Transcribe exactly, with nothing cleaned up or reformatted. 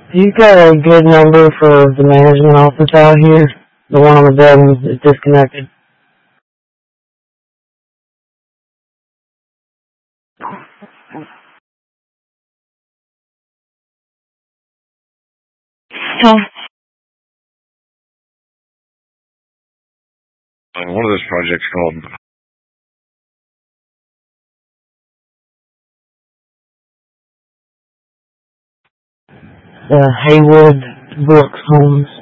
You got a good number for the management office out here? The one on the building is disconnected. And one of those projects called The Haywood Brooks Homes.